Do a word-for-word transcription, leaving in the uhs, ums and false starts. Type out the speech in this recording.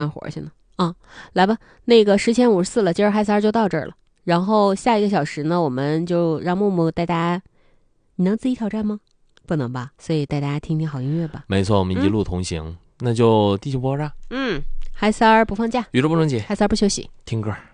干活去呢。啊，来吧，那个十千五十四了，今儿嗨三儿就到这儿了。然后下一个小时呢，我们就让木木带大家，你能自己挑战吗？不能吧，所以带大家听听好音乐吧。 没错，我们一路同行，嗯、那就地球爆炸。 嗯，嗨三儿不放假， 宇宙不能解， 嗨三儿不休息， 听歌。